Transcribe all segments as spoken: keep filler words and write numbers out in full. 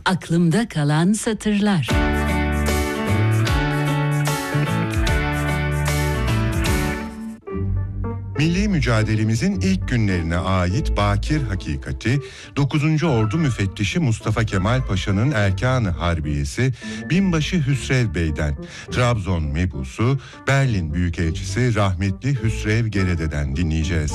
Aklımda kalan satırlar. Milli mücadelemizin ilk günlerine ait bakir hakikati, dokuzuncu Ordu Müfettişi Mustafa Kemal Paşa'nın Erkan-ı Harbiyesi Binbaşı Hüsrev Bey'den, Trabzon mebusu Berlin Büyükelçisi rahmetli Hüsrev Gerede'den dinleyeceğiz.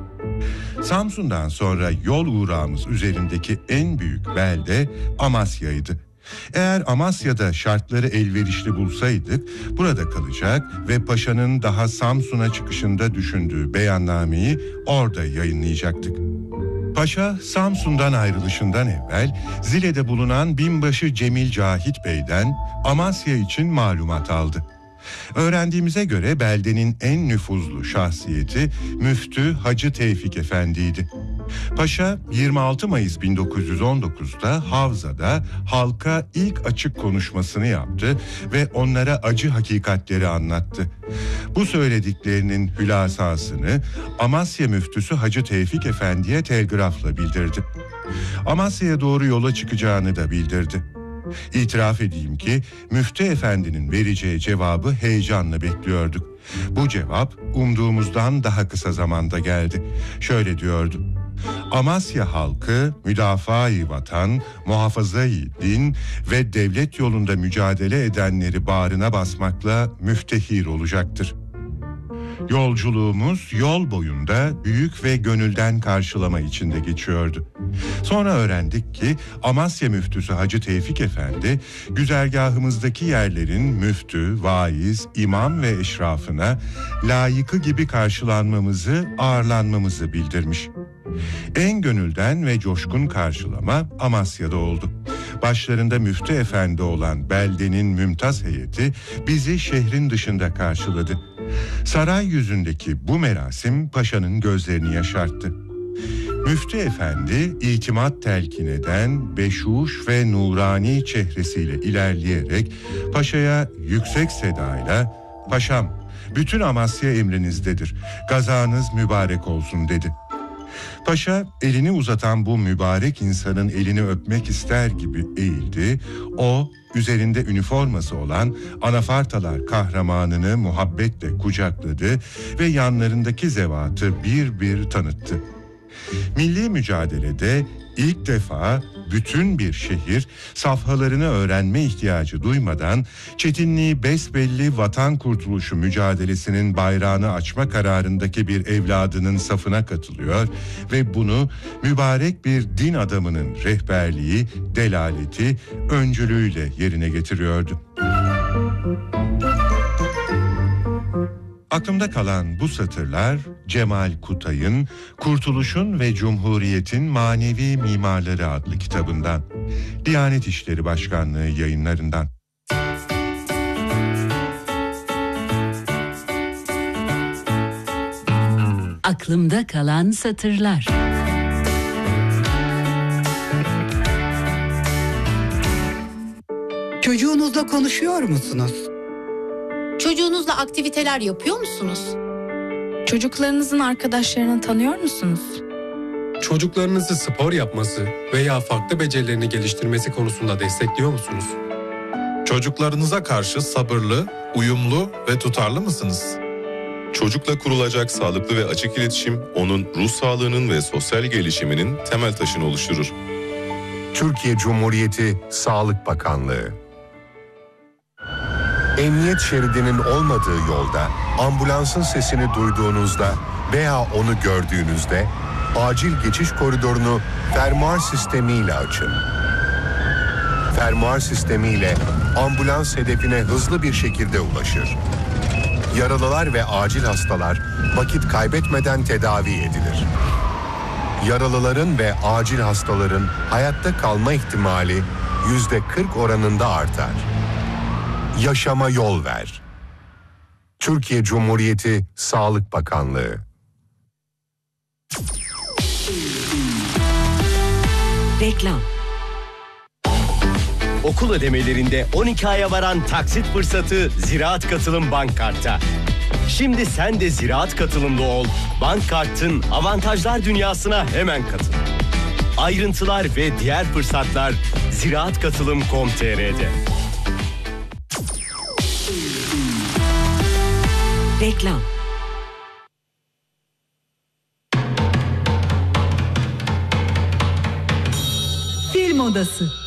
Samsun'dan sonra yol uğrağımız üzerindeki en büyük belde Amasya'ydı. Eğer Amasya'da şartları elverişli bulsaydık, burada kalacak ve Paşa'nın daha Samsun'a çıkışında düşündüğü beyannameyi orada yayınlayacaktık. Paşa, Samsun'dan ayrılışından evvel Zile'de bulunan Binbaşı Cemil Cahit Bey'den Amasya için malumat aldı. Öğrendiğimize göre beldenin en nüfuzlu şahsiyeti Müftü Hacı Tevfik Efendi'ydi. Paşa yirmi altı Mayıs bin dokuz yüz on dokuz'da Havza'da halka ilk açık konuşmasını yaptı ve onlara acı hakikatleri anlattı. Bu söylediklerinin hülasasını Amasya Müftüsü Hacı Tevfik Efendi'ye telgrafla bildirdi. Amasya'ya doğru yola çıkacağını da bildirdi. İtiraf edeyim ki Müftü Efendi'nin vereceği cevabı heyecanla bekliyorduk. Bu cevap umduğumuzdan daha kısa zamanda geldi. Şöyle diyordu: Amasya halkı müdafaa-i vatan, muhafaza-i din ve devlet yolunda mücadele edenleri bağrına basmakla müftehir olacaktır. Yolculuğumuz yol boyunda büyük ve gönülden karşılama içinde geçiyordu. Sonra öğrendik ki Amasya Müftüsü Hacı Tevfik Efendi, güzergahımızdaki yerlerin müftü, vaiz, imam ve eşrafına layıkı gibi karşılanmamızı, ağırlanmamızı bildirmiş. En gönülden ve coşkun karşılama Amasya'da oldu. Başlarında müftü efendi olan beldenin mümtaz heyeti bizi şehrin dışında karşıladı. Saray yüzündeki bu merasim Paşa'nın gözlerini yaşarttı. Müftü efendi itimat telkin eden beşuş ve nurani çehresiyle ilerleyerek Paşa'ya yüksek sedayla "Paşam, bütün Amasya emrinizdedir, gazanız mübarek olsun" dedi. Paşa elini uzatan bu mübarek insanın elini öpmek ister gibi eğildi. O, üzerinde üniforması olan anafartalar kahramanını muhabbetle kucakladı ve yanlarındaki zevatı bir bir tanıttı. Milli mücadelede ilk defa bütün bir şehir safhalarını öğrenme ihtiyacı duymadan çetinliği besbelli vatan kurtuluşu mücadelesinin bayrağını açma kararındaki bir evladının safına katılıyor ve bunu mübarek bir din adamının rehberliği, delaleti, öncülüğüyle yerine getiriyordu. Aklımda kalan bu satırlar Cemal Kutay'ın Kurtuluşun ve Cumhuriyet'in Manevi Mimarları adlı kitabından, Diyanet İşleri Başkanlığı yayınlarından. Aklımda kalan satırlar. Çocuğunuzla konuşuyor musunuz? Çocuğunuzla aktiviteler yapıyor musunuz? Çocuklarınızın arkadaşlarını tanıyor musunuz? Çocuklarınızı spor yapması veya farklı becerilerini geliştirmesi konusunda destekliyor musunuz? Çocuklarınıza karşı sabırlı, uyumlu ve tutarlı mısınız? Çocukla kurulacak sağlıklı ve açık iletişim, onun ruh sağlığının ve sosyal gelişiminin temel taşını oluşturur. Türkiye Cumhuriyeti Sağlık Bakanlığı. Emniyet şeridinin olmadığı yolda ambulansın sesini duyduğunuzda veya onu gördüğünüzde acil geçiş koridorunu fermuar sistemiyle açın. Fermuar sistemiyle ambulans hedefine hızlı bir şekilde ulaşır. Yaralılar ve acil hastalar vakit kaybetmeden tedavi edilir. Yaralıların ve acil hastaların hayatta kalma ihtimali yüzde kırk oranında artar. Yaşama yol ver. Türkiye Cumhuriyeti Sağlık Bakanlığı. Reklam. Okul ödemelerinde on iki aya varan taksit fırsatı Ziraat Katılım Bank Kart'ta. Şimdi sen de Ziraat Katılımlı ol. Bank Kart'ın avantajlar dünyasına hemen katıl. Ayrıntılar ve diğer fırsatlar ziraat katılım nokta com nokta tr'de. Reklam. Film Odası.